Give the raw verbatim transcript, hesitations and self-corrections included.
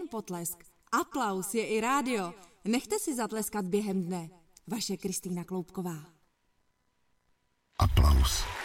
potlesk. Aplaus je i rádio. Nechte si zatleskat během dne. Vaše Kristýna Kloubková. Aplaus.